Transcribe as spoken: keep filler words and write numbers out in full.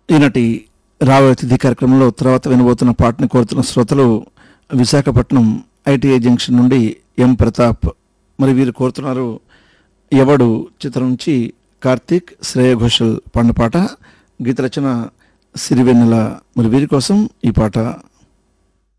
ఈనాటి రాబోయే తిథి కార్యక్రమంలో తర్వాత వినబోతున్న పాటను కోరుతున్న శ్రోతలు విశాఖపట్నం ఐటీఐ జంక్షన్ నుండి ఎం ప్రతాప్. మరి వీరు కోరుతున్నారు ఎవడు చిత్రం నుంచి కార్తీక్ శ్రేయ ఘోషల్ పాడిన పాట. గీత రచన సిరివెన్నెల. మరి వీరి కోసం ఈ పాట.